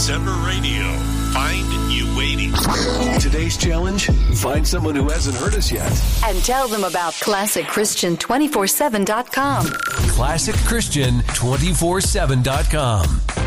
December Radio. Find you waiting. Today's challenge, find someone who hasn't heard us yet. And tell them about ClassicChristian247.com. ClassicChristian247.com.